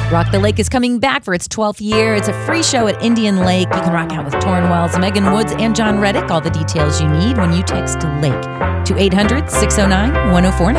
Rock the Lake is coming back for its 12th year. It's a free show at Indian Lake. You can rock out with Torrin Wells, Megan Woods, and John Reddick. All the details you need when you text LAKE to 800-609-1049.